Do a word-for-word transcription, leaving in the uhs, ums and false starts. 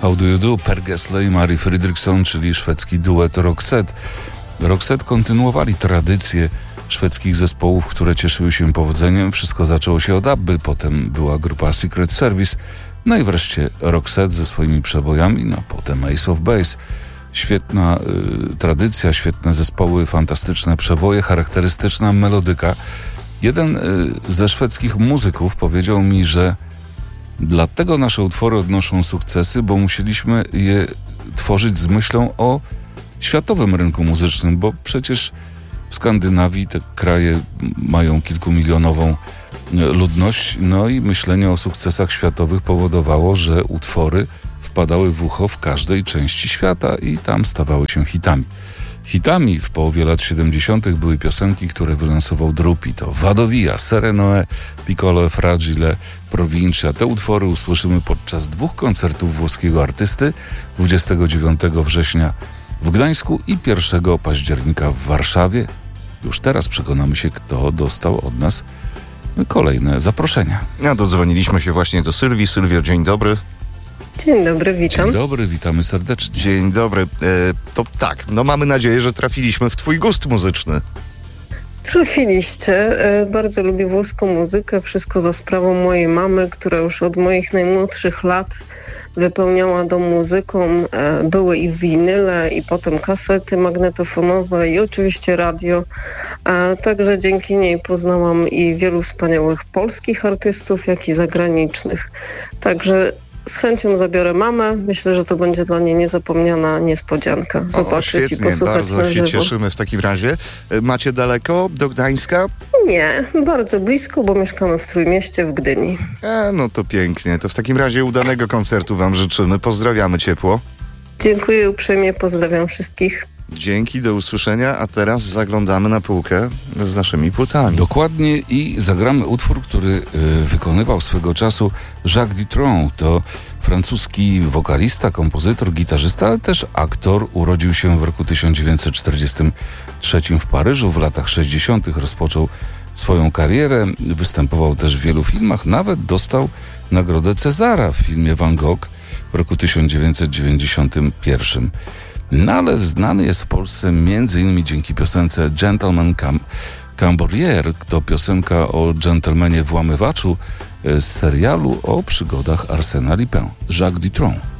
How Do You Do, Per Gessle i Mari Fredriksson, czyli szwedzki duet Roxette. Roxette kontynuowali tradycję szwedzkich zespołów, które cieszyły się powodzeniem. Wszystko zaczęło się od Abby, potem była grupa Secret Service, no i wreszcie Roxette ze swoimi przebojami, no potem Ace of Base. Świetna y, tradycja, świetne zespoły, fantastyczne przeboje, charakterystyczna melodyka. Jeden y, ze szwedzkich muzyków powiedział mi, że dlatego nasze utwory odnoszą sukcesy, bo musieliśmy je tworzyć z myślą o światowym rynku muzycznym, bo przecież w Skandynawii te kraje mają kilkumilionową ludność, no i myślenie o sukcesach światowych powodowało, że utwory wpadały w ucho w każdej części świata i tam stawały się hitami. Hitami w połowie lat siedemdziesiątych były piosenki, które wylansował Drupi. To Vado Via, Serenoe, Piccolo e Fragile, Provincia. Te utwory usłyszymy podczas dwóch koncertów włoskiego artysty dwudziestego dziewiątego września w Gdańsku i pierwszego października w Warszawie. Już teraz przekonamy się, kto dostał od nas kolejne zaproszenia. Ja dodzwoniliśmy się właśnie do Sylwii. Sylwio, dzień dobry. Dzień dobry, witam. Dzień dobry, witamy serdecznie. Dzień dobry. E, to tak, no mamy nadzieję, że trafiliśmy w twój gust muzyczny. Trafiliście. E, bardzo lubię włoską muzykę. Wszystko za sprawą mojej mamy, która już od moich najmłodszych lat wypełniała dom muzyką. E, były i winyle, i potem kasety magnetofonowe i oczywiście radio. E, także dzięki niej poznałam i wielu wspaniałych polskich artystów, jak i zagranicznych. Także z chęcią zabiorę mamę. Myślę, że to będzie dla niej niezapomniana niespodzianka. Zobaczyć o, świetnie, i posłuchać bardzo na żywo. się cieszymy w takim razie. Macie daleko do Gdańska? Nie, bardzo blisko, bo mieszkamy w Trójmieście w Gdyni. E, no to pięknie. To w takim razie udanego koncertu wam życzymy. Pozdrawiamy ciepło. Dziękuję uprzejmie, pozdrawiam wszystkich. Dzięki, do usłyszenia, a teraz zaglądamy na półkę z naszymi płytami. Dokładnie i zagramy utwór, który y, wykonywał swego czasu Jacques Dutronc. To francuski wokalista, kompozytor, gitarzysta, ale też aktor. Urodził się w roku tysiąc dziewięćset czterdziestym trzecim w Paryżu. W latach sześćdziesiątych rozpoczął swoją karierę. Występował też w wielu filmach. Nawet dostał nagrodę Cezara w filmie Van Gogh w roku tysiąc dziewięćset dziewięćdziesiątym pierwszym. No ale znany jest w Polsce między innymi dzięki piosence Gentleman Cam- Camborier. To piosenka o dżentelmenie włamywaczu z serialu o przygodach Arsène'a Lupin. Jacques Dutronc.